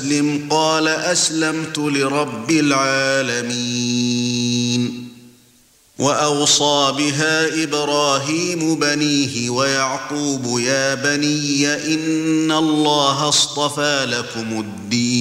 قال أسلمت لرب العالمين. وأوصى بها إبراهيم بنيه ويعقوب يا بني إن الله اصطفى لكم الدين